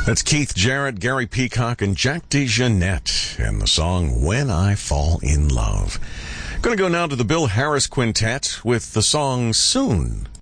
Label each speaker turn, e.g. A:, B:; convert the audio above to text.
A: That's Keith Jarrett, Gary Peacock, and Jack DeJohnette, and the song When I Fall in Love. Going to go now to the Bill Harris Quintet with the song Soon.